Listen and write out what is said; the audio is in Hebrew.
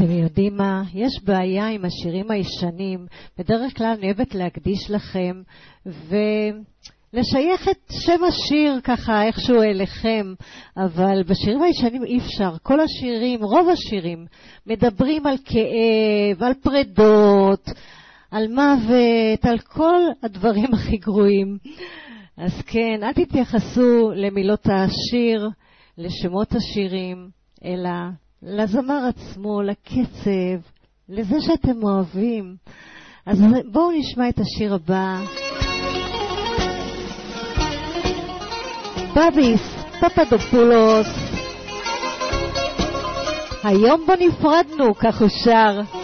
אתם יודעים מה? יש בעיה עם השירים הישנים. בדרך כלל אני אוהבת להקדיש לכם ולשייך את שם השיר ככה איכשהו אליכם, אבל בשירים הישנים אי אפשר. כל השירים, רוב השירים, מדברים על כאב, על פרדות, על מוות, על כל הדברים הכי גרועים. אז כן, אל תתייחסו למילות השיר, לשמות השירים, אלא לזמר עצמו, לקצב, לזה שאתם אוהבים. אז בואו נשמע את השיר הבא. בביס פפדופולוס, היום בו נפרדנו, כך הוא שר.